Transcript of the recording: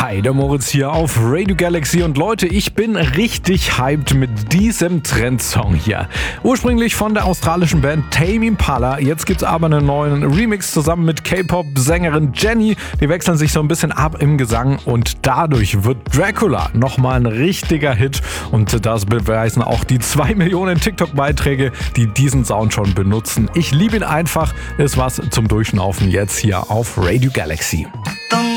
Hi, der Moritz hier auf Radio Galaxy und Leute, ich bin richtig hyped mit diesem Trendsong hier. Ursprünglich von der australischen Band Tame Impala, jetzt gibt's aber einen neuen Remix zusammen mit K-Pop-Sängerin Jennie. Die wechseln sich so ein bisschen ab im Gesang und dadurch wird Dracula nochmal ein richtiger Hit und das beweisen auch die 2 Millionen TikTok-Beiträge, die diesen Sound schon benutzen. Ich liebe ihn einfach, ist was zum Durchschnaufen jetzt hier auf Radio Galaxy.